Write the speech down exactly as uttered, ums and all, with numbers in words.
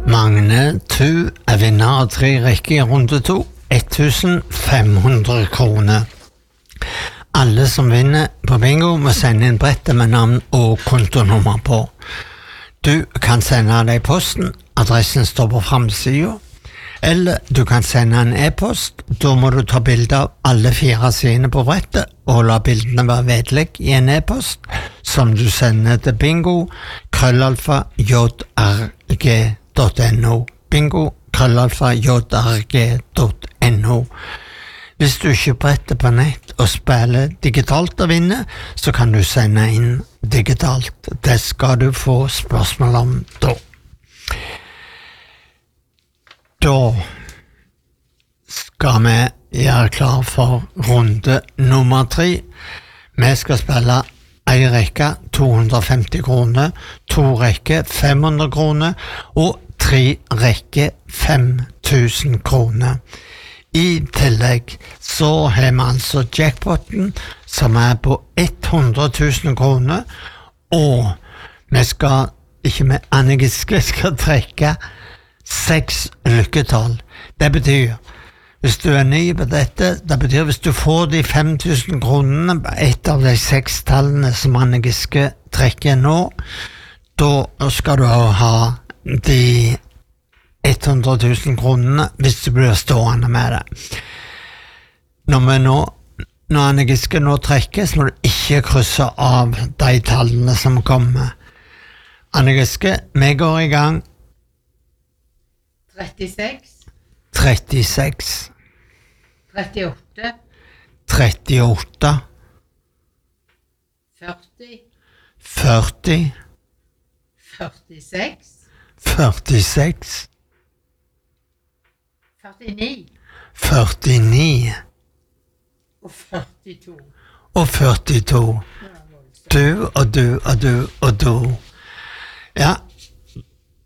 Magne Tu er vinner av tre rekker i runde to, femten hundre kroner. Alle som vinner på bingo må sende inn brettet med navn og kontonummer på. Du kan sende det i posten, adressen står på framsiden, eller du kan sende en e-post. Da må du ta bilde av alle fire sidene på brettet og la bildene være vedlegg i en e-post som du sender til bingo krøllalfa jrg.no bingo krøllalfa jrg.no. Hvis du ikke bretter på nett og spiller digitalt og vinner, så kan du sende inn digitalt. Det skal du få spørsmål om da. Da skal vi gjøre klar for runde nummer tre. Vi skal spille en rekke to hundre og femti kroner, to rekke fem hundre kroner og tre rekke fem tusen kroner. I tillegg så har vi altså jackpotten som er på hundre tusen kroner, og vi skal, ikke med Anne Giske, skal trekke seks lykketall. Det betyr, hvis du er ny på dette, det betyr hvis du får de fem tusen kronene på et av de seks tallene som Anne Giske trekker nå, da skal du ha de hundre tusen kronene hvis du blir stående med det. Når vi nå, når Anne Giske nå trekker, så må du ikke krysse av de tallene som kommer. Anne Giske, vi går i gang. trettiseks trettiseks trettiåtte trettiåtte førti førti førtiseks førtiseks førtini førtini og førtito. og førtito. Du og du og du og du. Ja,